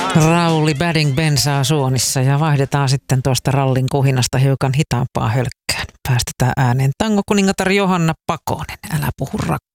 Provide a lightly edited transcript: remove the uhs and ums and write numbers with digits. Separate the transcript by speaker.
Speaker 1: Rauli Badding bensaa suonissa ja vaihdetaan sitten tuosta rallin kuhinasta hiukan hitaampaa hölkkään. Päästetään ääneen tangokuningatar Johanna Pakonen. Älä puhu